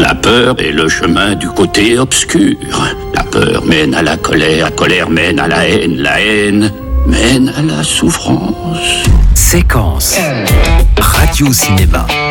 La peur est le chemin du côté obscur. La peur mène à la colère mène à la haine mène à la souffrance. Séquence Radio Cinéma.